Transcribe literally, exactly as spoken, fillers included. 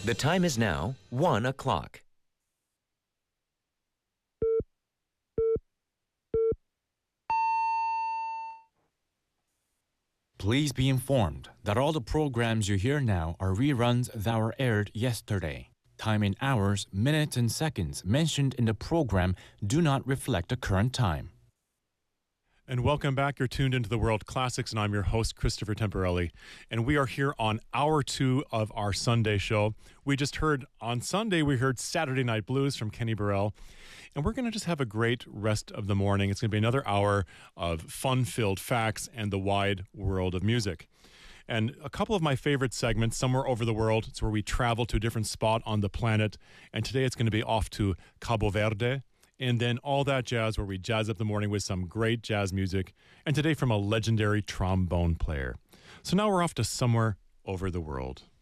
The time is now one o'clock. Please be informed that all the programs you hear now are reruns that were aired yesterday. Time in hours, minutes, and seconds mentioned in the program do not reflect the current time. And welcome back. You're tuned into the World Classics, and I'm your host, Christopher Temporelli. And we are here on hour two of our Sunday show. We just heard, on Sunday, we heard Saturday Night Blues from Kenny Burrell. And we're going to just have a great rest of the morning. It's going to be another hour of fun-filled facts and the wide world of music. And a couple of my favorite segments, Somewhere Over the World. It's where we travel to a different spot on the planet. And today it's going to be off to Cabo Verde. And then All That Jazz, where we jazz up the morning with some great jazz music. And today from a legendary trombone player. So now we're off to Somewhere Over the World.